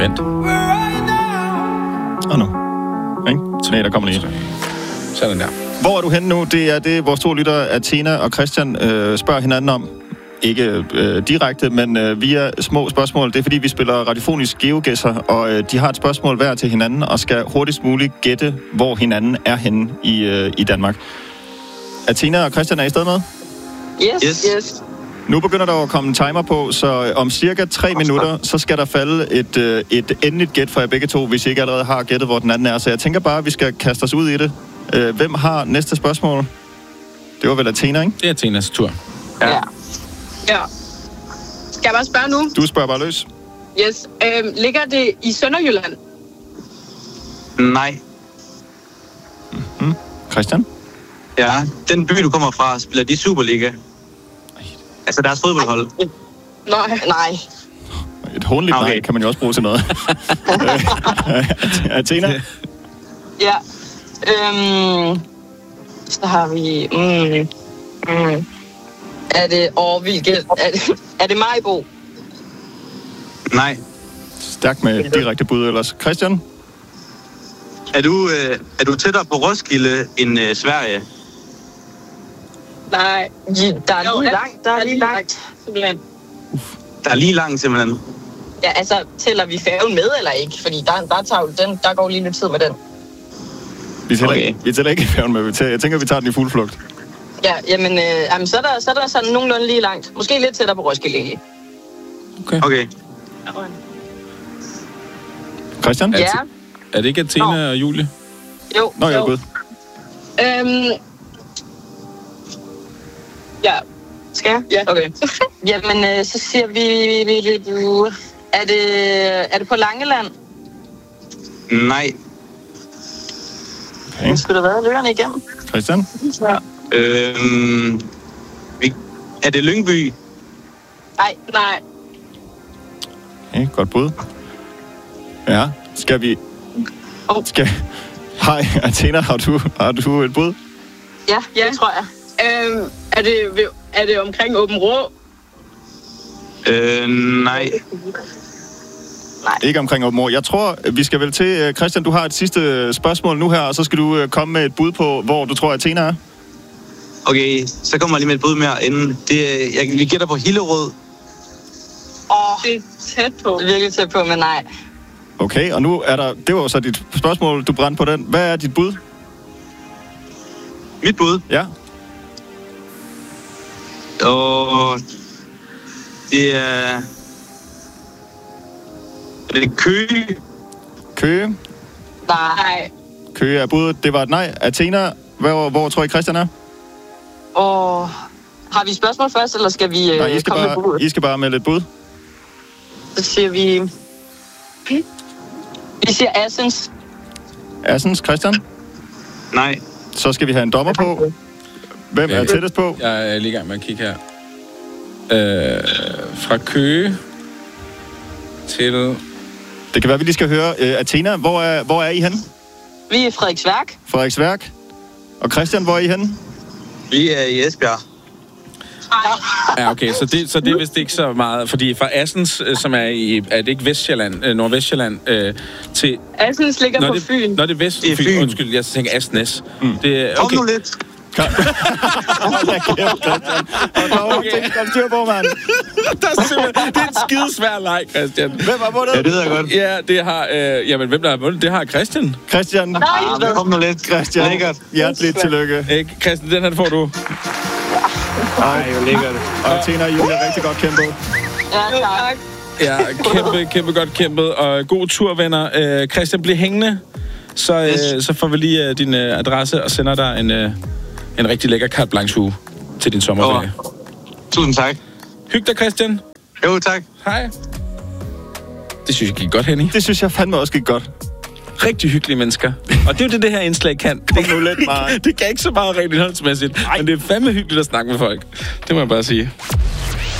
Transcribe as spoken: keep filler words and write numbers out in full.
Vent. Og nu. Ikke? Nej, der kommer lige. Sådan der. Hvor er du henne nu? Det er det, vores to lyttere, Athena og Christian, øh, spørger hinanden om. Ikke øh, direkte, men øh, via små spørgsmål. Det er fordi, vi spiller radiofonisk GeoGuessr, og øh, de har et spørgsmål hver til hinanden, og skal hurtigst muligt gætte, hvor hinanden er henne i, øh, i Danmark. Athena og Christian er I stadig med? Yes, yes. yes. Nu begynder der at komme en timer på, så om cirka tre minutter, så skal der falde et, øh, et endeligt gæt fra jer begge to, hvis I ikke allerede har gættet, hvor den anden er. Så jeg tænker bare, at vi skal kaste os ud i det. Øh, hvem har næste spørgsmål? Det var vel Athena, ikke? Det er Athenas tur. Ja. ja. Ja. Skal jeg bare spørge nu? Du spørger bare løs. Yes. Øhm, ligger det i Sønderjylland? Nej. Mm-hmm. Christian? Ja, den by, du kommer fra, spiller de Superliga. Altså deres fodboldhold. Nej. Nej. Et håndligt okay. Nej kan man jo også bruge til noget. Athena? Ja. Øhm, så har vi... Mm, mm. Er det overvilket? Er det, er det Maribo? Nej. Stærkt med direkte bud ellers. Christian? Er du, øh, er du tættere på Roskilde end øh, Sverige? Nej. Ja, der er jo, lige langt. Der er lige langt. Simpelthen. Der er lige langt, simpelthen. Ja, altså, tæller vi færgen med eller ikke? Fordi der, der, tager, den, der går lige lidt tid med den. Vi tæller, okay. ikke, vi tæller ikke færgen med. Jeg tænker, vi tager den i fuld flugt. Ja, jamen, øh, jamen så, er der, så er der sådan nogenlunde lige langt. Måske lidt tættere på Roskilde egentlig. Okay. Okay. Christian? Ja. Er det ikke Athena Nå. og Julie? Jo. Nå, jeg er gået. Øhm... Ja. Skal jeg? Ja. Okay. Jamen, øh, så siger vi... Er det, er det på Langeland? Nej. Okay. Skulle der være løberne igennem? Christian? Ja. Øhm... Vi, er det Lyngby? Nej, nej. Okay, godt bud. Ja, skal vi... Oh. Skal... Hej, Athena, har du, har du et bud? Ja, ja, det tror jeg. Øhm, er, det, er det omkring Åben Rå? Øh, nej. Nej. Ikke omkring Åben Rå. Jeg tror, vi skal vel til... Christian, du har et sidste spørgsmål nu her, og så skal du komme med et bud på, hvor du tror, Athena er. Okay, så kommer jeg lige med et bud mere inden. Det, jeg, vi gætter på Hillerød. Åh, oh, det er tæt på. Det er virkelig tæt på, men nej. Okay, og nu er der... Det var jo så dit spørgsmål, du brændte på den. Hvad er dit bud? Mit bud? Ja. Og... Det er... Er det Køge? Køge? Nej. Køge er budet. Det var et nej. Athena, hvor, hvor tror I Christian er? Åh... Har vi spørgsmål først, eller skal vi øh, nej, I skal komme bare, med bud? I skal bare med lidt bud. Så siger vi... Vi siger Assens. Assens, Christian? Nej. Så skal vi have en dommer på. Hvem er tættest på? Jeg er lige i gang med at kigge her. Øh, fra Køge til... Det kan være, vi lige skal høre. Uh, Athena, hvor er, hvor er I henne? Vi er Frederiksværk. Frederiksværk. Og Christian, hvor er I henne? Vi er i Esbjerg. Ja, okay, så det, så det er vist ikke så meget, fordi fra Assens, som er i, er det ikke Vestjylland, Nordvestjylland, øh, til... Assens ligger når på det, Fyn. Når det er Vest, det er Fyn, Fyn. undskyld, jeg tænker Asnes. Mm. Det, okay. Kom nu lidt. Hold da kæft, Christian. Okay. Kom styr på, mand. Det er en skidesvær leg, Christian. Hvem har vundet? Ja, det ved jeg godt. Ja, det har... Øh, jamen, hvem der har vundet? Det har Christian. Christian. Nej, ah, kom nu lidt. Christian. Lækkert. Hjerteligt tillykke. Ikke? Christian, den her får du. Ej, jo lækkert. Og Athena og Julie, rigtig godt kæmpet. Ja, tak. Ja, kæmpe, kæmpe godt kæmpet. Og god tur, venner. Øh, Christian, bliv hængende. Så, øh, så får vi lige øh, din øh, adresse og sender dig en, øh, en rigtig lækker carte blanche uge til din sommerferie. Oh. Tusind tak. Hyg dig, Christian. Jo, tak. Hej. Det synes jeg gik godt, Henning. Det synes jeg fandme også gik godt. Rigtig hyggelige mennesker. Og det er jo det, det her indslag kan. Det, nu lidt meget. det kan ikke så meget rent indholdsmæssigt, men det er fandme hyggeligt at snakke med folk. Det må jeg bare sige.